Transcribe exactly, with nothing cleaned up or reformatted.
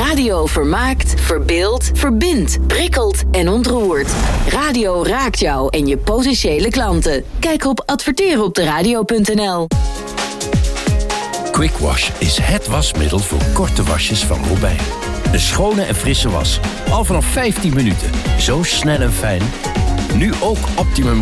Radio vermaakt, verbeeldt, verbindt, prikkelt en ontroert. Radio raakt jou en je potentiële klanten. Kijk op adverteren op de radio punt n l. Quick Wash is het wasmiddel voor korte wasjes van Robijn. Een schone en frisse was. Al vanaf vijftien minuten. Zo snel en fijn. Nu ook Optimum